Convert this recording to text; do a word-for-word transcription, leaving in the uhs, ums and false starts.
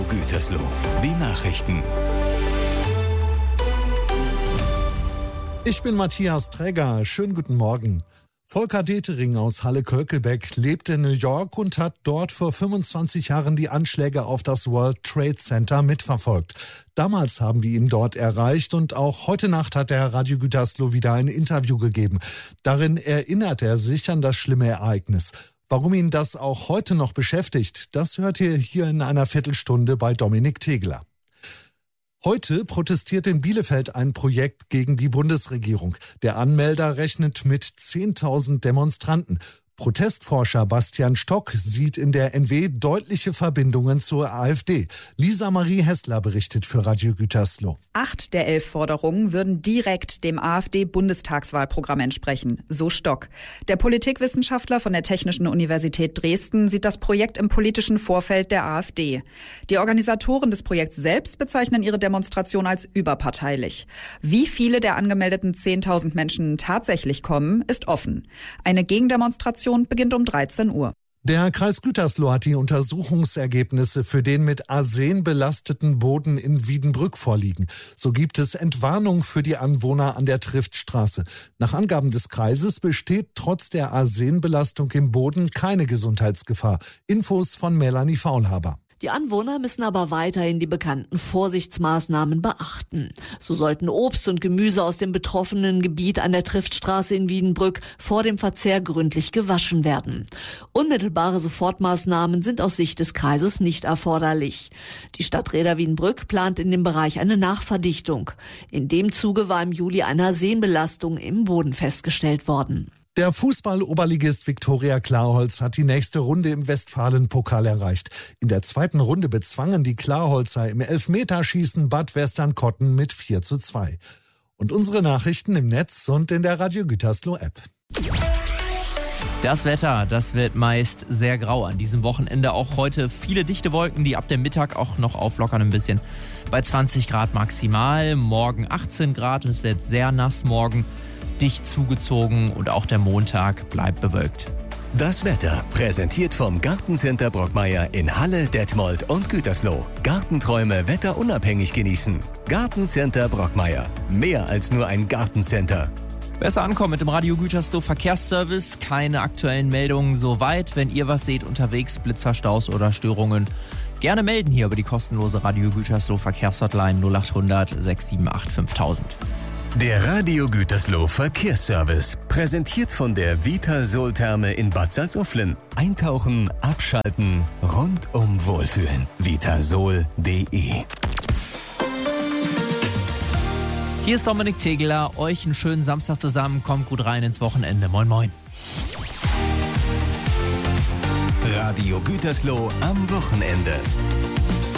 Radio Gütersloh. Die Nachrichten. Ich bin Matthias Träger. Schönen guten Morgen. Volker Detering aus Halle-Kölkebeck lebt in New York und hat dort vor fünfundzwanzig Jahren die Anschläge auf das World Trade Center mitverfolgt. Damals haben wir ihn dort erreicht und auch heute Nacht hat der Radio Gütersloh wieder ein Interview gegeben. Darin erinnert er sich an das schlimme Ereignis. Warum ihn das auch heute noch beschäftigt, das hört ihr hier in einer Viertelstunde bei Dominik Tegler. Heute protestiert in Bielefeld ein Projekt gegen die Bundesregierung. Der Anmelder rechnet mit zehntausend Demonstranten. Protestforscher Bastian Stock sieht in der N W deutliche Verbindungen zur AfD. Lisa Marie Hessler berichtet für Radio Gütersloh. Acht der elf Forderungen würden direkt dem AfD-Bundestagswahlprogramm entsprechen, so Stock. Der Politikwissenschaftler von der Technischen Universität Dresden sieht das Projekt im politischen Vorfeld der AfD. Die Organisatoren des Projekts selbst bezeichnen ihre Demonstration als überparteilich. Wie viele der angemeldeten zehntausend Menschen tatsächlich kommen, ist offen. Eine Gegendemonstration beginnt um dreizehn Uhr. Der Kreis Gütersloh hat die Untersuchungsergebnisse für den mit Arsen belasteten Boden in Wiedenbrück vorliegen. So gibt es Entwarnung für die Anwohner an der Triftstraße. Nach Angaben des Kreises besteht trotz der Arsenbelastung im Boden keine Gesundheitsgefahr. Infos von Melanie Faulhaber. Die Anwohner müssen aber weiterhin die bekannten Vorsichtsmaßnahmen beachten. So sollten Obst und Gemüse aus dem betroffenen Gebiet an der Triftstraße in Wiedenbrück vor dem Verzehr gründlich gewaschen werden. Unmittelbare Sofortmaßnahmen sind aus Sicht des Kreises nicht erforderlich. Die Stadträder Wiedenbrück plant in dem Bereich eine Nachverdichtung. In dem Zuge war im Juli eine Arsenbelastung im Boden festgestellt worden. Der Fußball-Oberligist Viktoria Klarholz hat die nächste Runde im Westfalen-Pokal erreicht. In der zweiten Runde bezwangen die Klarholzer im Elfmeterschießen Bad Westernkotten mit vier zu zwei. Und unsere Nachrichten im Netz und in der Radio Gütersloh App. Das Wetter, das wird meist sehr grau an diesem Wochenende. Auch heute viele dichte Wolken, die ab dem Mittag auch noch auflockern ein bisschen. Bei zwanzig Grad maximal, morgen achtzehn Grad und es wird sehr nass morgen. Dicht zugezogen und auch der Montag bleibt bewölkt. Das Wetter präsentiert vom Gartencenter Brockmeier in Halle, Detmold und Gütersloh. Gartenträume wetterunabhängig genießen. Gartencenter Brockmeier. Mehr als nur ein Gartencenter. Besser ankommen mit dem Radio Gütersloh Verkehrsservice. Keine aktuellen Meldungen soweit. Wenn ihr was seht unterwegs, Blitzer, Staus oder Störungen, gerne melden hier über die kostenlose Radio Gütersloh Verkehrshotline null acht hundert sechs sieben acht fünftausend. Der Radio Gütersloh Verkehrsservice, präsentiert von der Vitasol-Therme in Bad Salzuflen. Eintauchen, abschalten, rundum wohlfühlen. vitasol punkt de. Hier ist Dominik Tegler. Euch einen schönen Samstag zusammen. Kommt gut rein ins Wochenende. Moin, moin. Radio Gütersloh am Wochenende.